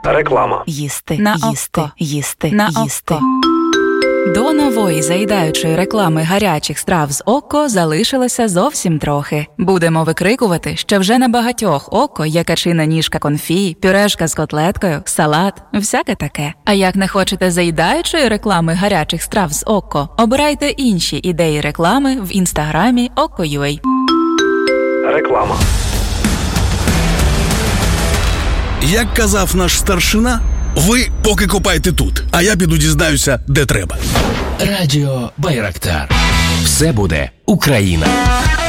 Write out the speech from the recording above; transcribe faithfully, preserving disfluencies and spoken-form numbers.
Реклама. Їсти, На їсти, око. їсти, На їсти. око. До нової заїдаючої реклами гарячих страв з Око залишилося зовсім трохи. Будемо викрикувати, що вже на багатьох Око є качина ніжка конфі, пюрешка з котлеткою, салат, всяке таке. А як не хочете заїдаючої реклами гарячих страв з Око, обирайте інші ідеї реклами в інстаграмі Око.ua. Реклама. Як казав наш старшина, ви поки копайте тут, а я піду дізнаюся, де треба. Радіо Байрактар. Все буде Україна.